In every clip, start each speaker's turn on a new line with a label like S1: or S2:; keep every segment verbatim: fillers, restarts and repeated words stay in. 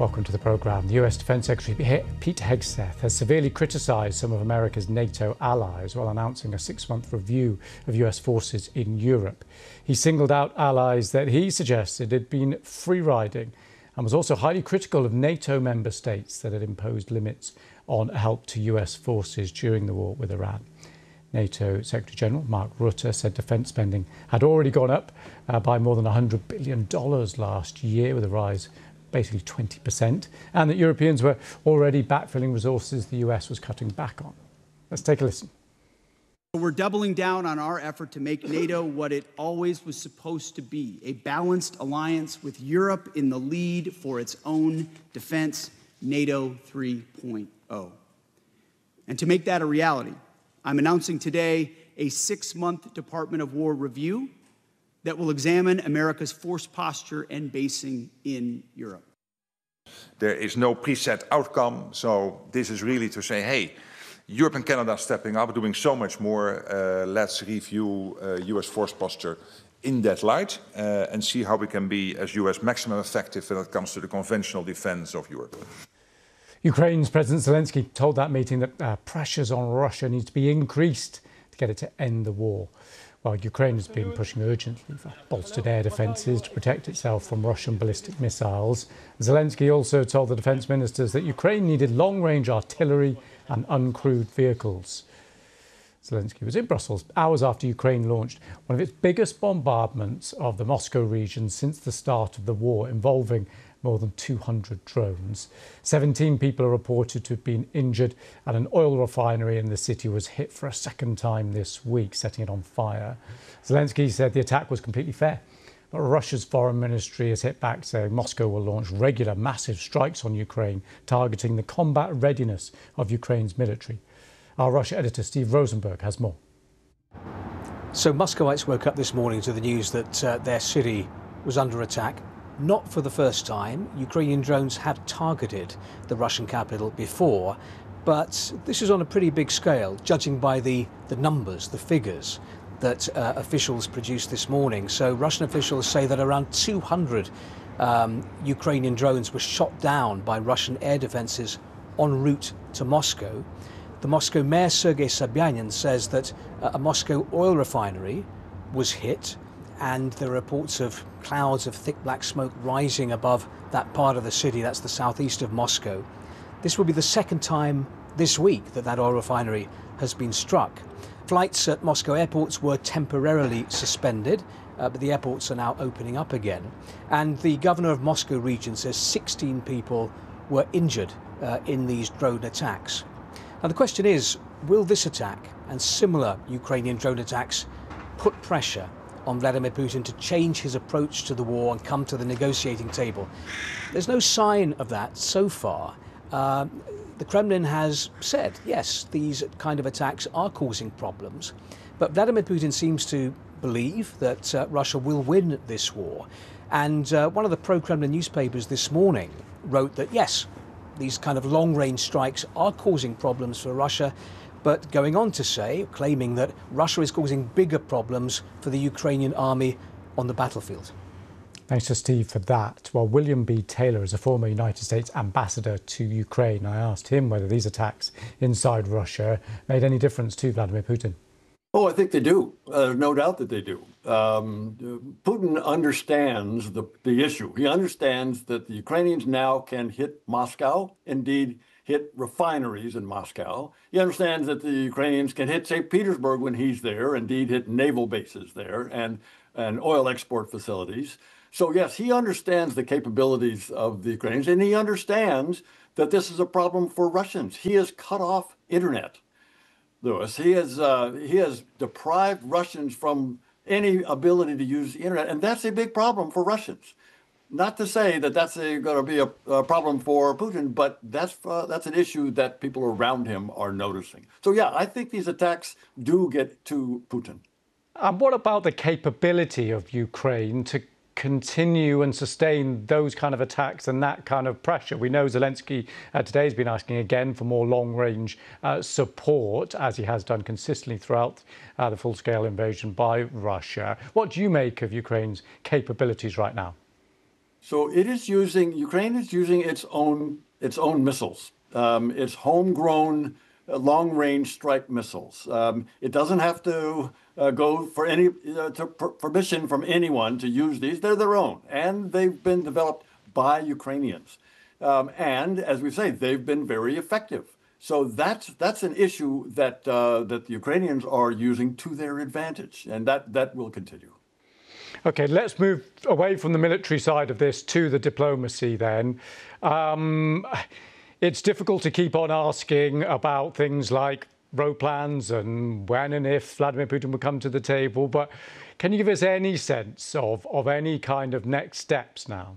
S1: Welcome to the programme. The U S Defence Secretary Pete Hegseth has severely criticised some of America's NATO allies while announcing a six-month review of U S forces in Europe. He singled out allies that he suggested had been free-riding and was also highly critical of NATO member states that had imposed limits on help to U S forces during the war with Iran. NATO Secretary-General Mark Rutte said defence spending had already gone up uh, by more than one hundred billion dollars last year, with a rise basically twenty percent, and that Europeans were already backfilling resources the U S was cutting back on. Let's take a listen.
S2: We're doubling down on our effort to make NATO what it always was supposed to be, a balanced alliance with Europe in the lead for its own defense, NATO three point oh. And to make that a reality, I'm announcing today a six-month Department of War review that will examine America's force posture and basing in Europe.
S3: There is no preset outcome, so this is really to say, hey, Europe and Canada are stepping up, doing so much more. Uh, let's review uh, U S force posture in that light uh, and see how we can be, as U S, maximum effective when it comes to the conventional defense of Europe.
S1: Ukraine's President Zelensky told that meeting that uh, pressures on Russia need to be increased to get it to end the war, while Ukraine has been pushing urgently for bolstered air defences to protect itself from Russian ballistic missiles. Zelensky also told the defence ministers that Ukraine needed long-range artillery and uncrewed vehicles. Zelensky was in Brussels hours after Ukraine launched one of its biggest bombardments of the Moscow region since the start of the war, involving more than two hundred drones. seventeen people are reported to have been injured, and an oil refinery in the city was hit for a second time this week, setting it on fire. Zelensky said the attack was completely fair, but Russia's foreign ministry has hit back, saying Moscow will launch regular massive strikes on Ukraine, targeting the combat readiness of Ukraine's military. Our Russia editor Steve Rosenberg has more.
S4: So Muscovites woke up this morning to the news that uh, their city was under attack. Not for the first time. Ukrainian drones had targeted the Russian capital before, but this is on a pretty big scale, judging by the, the numbers, the figures that uh, officials produced this morning. So Russian officials say that around two hundred um, Ukrainian drones were shot down by Russian air defences en route to Moscow. The Moscow mayor, Sergei Sobyanin, says that uh, a Moscow oil refinery was hit, and there are reports of clouds of thick black smoke rising above that part of the city. That's the southeast of Moscow. This will be the second time this week that that oil refinery has been struck. Flights at Moscow airports were temporarily suspended, uh, but the airports are now opening up again. And the governor of Moscow region says sixteen people were injured uh, in these drone attacks. Now the question is, will this attack and similar Ukrainian drone attacks put pressure on Vladimir Putin to change his approach to the war and come to the negotiating table? There's no sign of that so far. Uh, the Kremlin has said, yes, these kind of attacks are causing problems, but Vladimir Putin seems to believe that uh, Russia will win this war. And uh, one of the pro-Kremlin newspapers this morning wrote that, yes, these kind of long-range strikes are causing problems for Russia, but going on to say, claiming that Russia is causing bigger problems for the Ukrainian army on the battlefield.
S1: Thanks to Steve for that. Well, William B. Taylor is a former United States ambassador to Ukraine. I asked him whether these attacks inside Russia made any difference to Vladimir Putin.
S5: Oh, I think they do. Uh, there's no doubt that they do. Um, Putin understands the, the issue. He understands that the Ukrainians now can hit Moscow, indeed hit refineries in Moscow. He understands that the Ukrainians can hit Saint Petersburg when he's there, indeed hit naval bases there and, and oil export facilities. So yes, he understands the capabilities of the Ukrainians, and he understands that this is a problem for Russians. He has cut off internet, Lewis. He has, uh, he has deprived Russians from any ability to use the internet, and that's a big problem for Russians. Not to say that that's going to be a, a problem for Putin, but that's uh, that's an issue that people around him are noticing. So yeah, I think these attacks do get to Putin.
S1: And what about the capability of Ukraine to continue and sustain those kind of attacks and that kind of pressure? We know Zelensky uh, today has been asking again for more long-range uh, support, as he has done consistently throughout uh, the full-scale invasion by Russia. What do you make of Ukraine's capabilities right now?
S5: So it is using, Ukraine is using its own its own missiles, um, its homegrown uh, long-range strike missiles. Um, it doesn't have to uh, go for any uh, to per permission from anyone to use these. They're their own, and they've been developed by Ukrainians. Um, and as we say, they've been very effective. So that's that's an issue that uh, that the Ukrainians are using to their advantage, and that that will continue.
S1: OK, let's move away from the military side of this to the diplomacy then. Um, it's difficult to keep on asking about things like road plans and when and if Vladimir Putin will come to the table. But can you give us any sense of, of any kind of next steps now?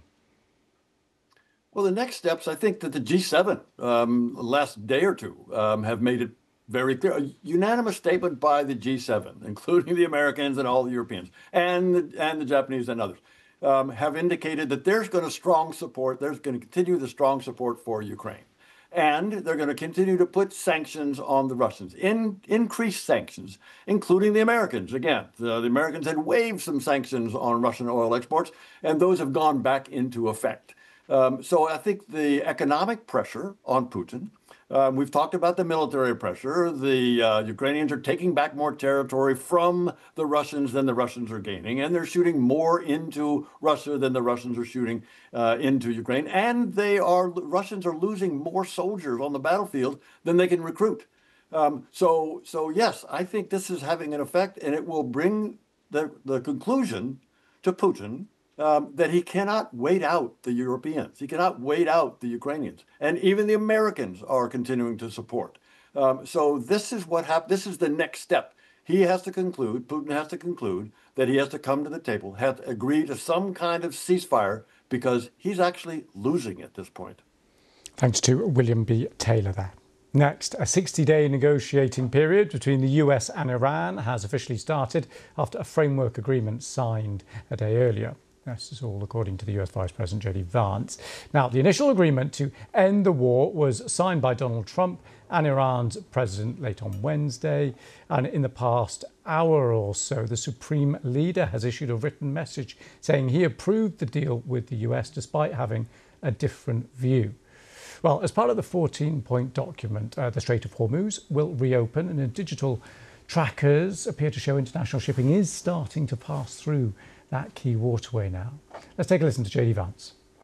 S5: Well, the next steps, I think that the G seven, um, last day or two, um, have made it very clear. A unanimous statement by the G seven, including the Americans and all the Europeans, and the, and the Japanese and others, um, have indicated that there's going to strong support, there's going to continue the strong support for Ukraine. And they're going to continue to put sanctions on the Russians, in, increased sanctions, including the Americans. Again, the, the Americans had waived some sanctions on Russian oil exports, and those have gone back into effect. Um, so I think the economic pressure on Putin, um, we've talked about the military pressure. The uh, Ukrainians are taking back more territory from the Russians than the Russians are gaining, and they're shooting more into Russia than the Russians are shooting uh, into Ukraine. And they are Russians are losing more soldiers on the battlefield than they can recruit. Um, so, so yes, I think this is having an effect, and it will bring the, the conclusion to Putin Um, that he cannot wait out the Europeans. He cannot wait out the Ukrainians. And even the Americans are continuing to support. Um, so this is what hap- This is the next step. He has to conclude, Putin has to conclude that he has to come to the table, has to agree to some kind of ceasefire, because he's actually losing at this point.
S1: Thanks to William B. Taylor there. Next, a sixty-day negotiating period between the U S and Iran has officially started after a framework agreement signed a day earlier. This is all according to the U S Vice President J D Vance. Now, the initial agreement to end the war was signed by Donald Trump and Iran's president late on Wednesday. And in the past hour or so, the supreme leader has issued a written message saying he approved the deal with the U S despite having a different view. Well, as part of the fourteen-point document, uh, the Strait of Hormuz will reopen, and digital trackers appear to show international shipping is starting to pass through that key waterway now. Let's take a listen to J D Vance.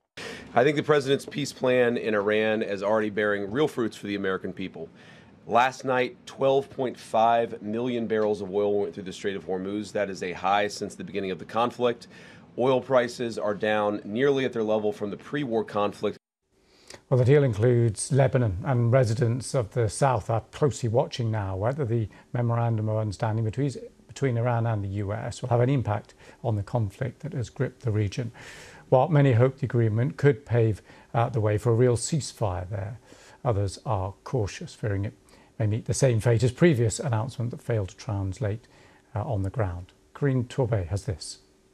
S6: I think the president's peace plan in Iran is already bearing real fruits for the American people. Last night, twelve point five million barrels of oil went through the Strait of Hormuz. That is a high since the beginning of the conflict. Oil prices are down nearly at their level from the pre-war conflict.
S1: Well, the deal includes Lebanon, and residents of the south are closely watching now whether the memorandum of understanding between between Iran and the U S will have an impact on the conflict that has gripped the region. While many hope the agreement could pave uh, the way for a real ceasefire there, others are cautious, fearing it may meet the same fate as previous announcement that failed to translate uh, on the ground. Corinne Torbay has this.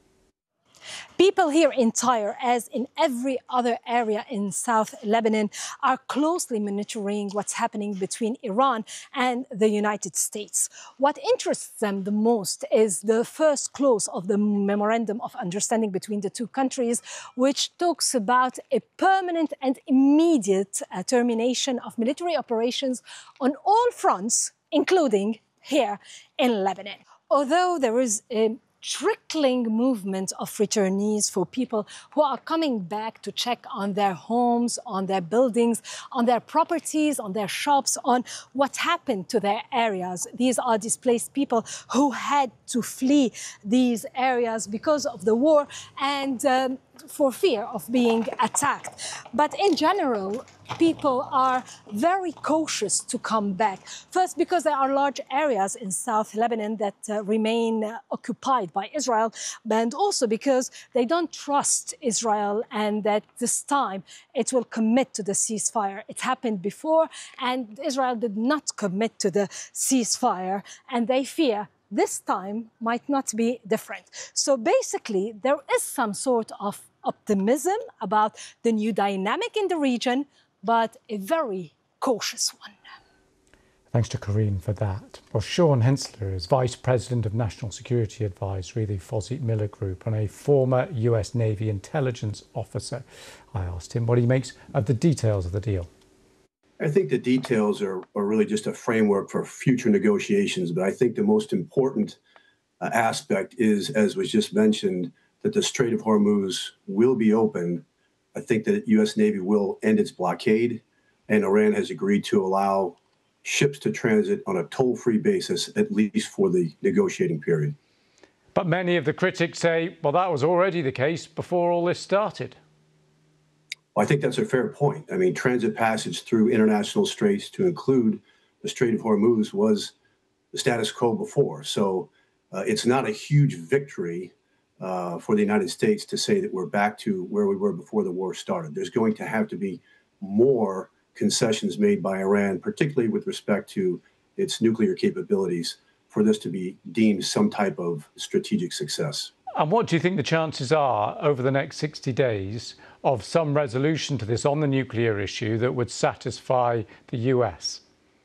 S7: People here in Tyre, as in every other area in South Lebanon, are closely monitoring what's happening between Iran and the United States. What interests them the most is the first clause of the Memorandum of Understanding between the two countries, which talks about a permanent and immediate uh, termination of military operations on all fronts, including here in Lebanon. Although there is a trickling movement of returnees for people who are coming back to check on their homes, on their buildings, on their properties, on their shops, on what happened to their areas. These are displaced people who had to flee these areas because of the war and um, for fear of being attacked. But in general, people are very cautious to come back. First, because there are large areas in South Lebanon that uh, remain uh, occupied by Israel, and also because they don't trust Israel and that this time it will commit to the ceasefire. It happened before, and Israel did not commit to the ceasefire, and they fear this time might not be different. So basically, there is some sort of optimism about the new dynamic in the region, but a very cautious one.
S1: Thanks to Karine for that. Well, Sean Hensler is Vice President of National Security Advisory, the Fawcett Miller Group, and a former U S Navy intelligence officer. I asked him what he makes of the details of the deal.
S8: I think the details are, are really just a framework for future negotiations, but I think the most important uh, aspect is, as was just mentioned, that the Strait of Hormuz will be open. I think that U S Navy will end its blockade, and Iran has agreed to allow ships to transit on a toll-free basis, at least for the negotiating period.
S1: But many of the critics say, well, that was already the case before all this started.
S8: Well, I think that's a fair point. I mean, transit passage through international straits to include the Strait of Hormuz was the status quo before. So uh, it's not a huge victory uh, for the United States to say that we're back to where we were before the war started. There's going to have to be more concessions made by Iran, particularly with respect to its nuclear capabilities, for this to be deemed some type of strategic success.
S1: And what do you think the chances are over the next sixty days of some resolution to this on the nuclear issue that would satisfy the U S?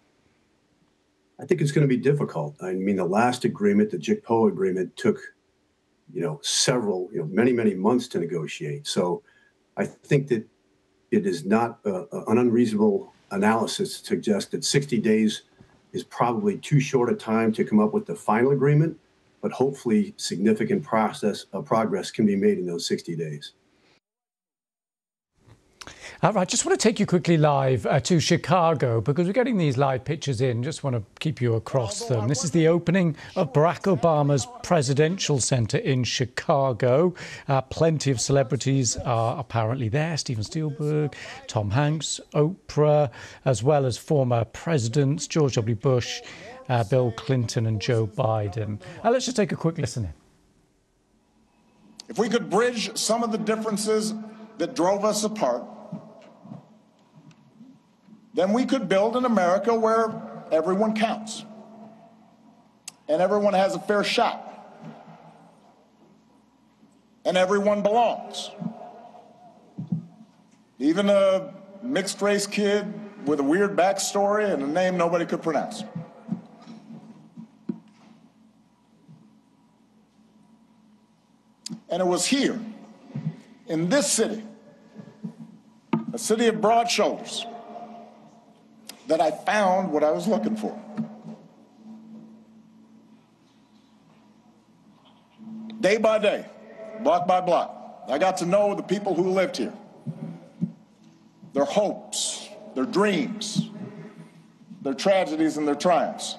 S8: I think it's going to be difficult. I mean, the last agreement, the J C P O A agreement, took, you know, several, you know, many, many months to negotiate. So I think that it is not uh, an unreasonable analysis to suggest that sixty days is probably too short a time to come up with the final agreement, but hopefully significant process uh, progress can be made in those sixty days.
S1: All right, just want to take you quickly live uh, to Chicago because we're getting these live pictures in. Just want to keep you across them. This is the opening of Barack Obama's presidential center in Chicago. Uh, plenty of celebrities are apparently there. Steven Spielberg, Tom Hanks, Oprah, as well as former presidents George W. Bush, uh, Bill Clinton and Joe Biden. Uh, let's just take a quick listen in.
S9: If we could bridge some of the differences that drove us apart, then we could build an America where everyone counts and everyone has a fair shot and everyone belongs. Even a mixed race kid with a weird backstory and a name nobody could pronounce. And it was here, in this city, a city of broad shoulders, that I found what I was looking for. Day by day, block by block, I got to know the people who lived here, their hopes, their dreams, their tragedies and their triumphs.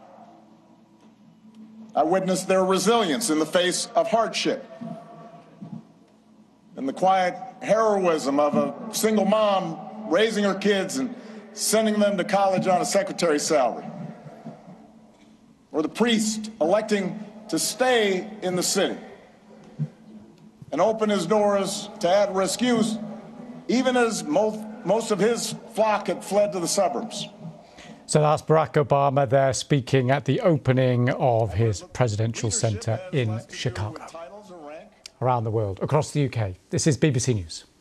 S9: I witnessed their resilience in the face of hardship and the quiet heroism of a single mom raising her kids and sending them to college on a secretary's salary, or the priest electing to stay in the city and open his doors to at-risk youth, even as most, most of his flock had fled to the suburbs.
S1: So that's Barack Obama there speaking at the opening of his presidential centre in Chicago. Around the world, across the U K, this is B B C News.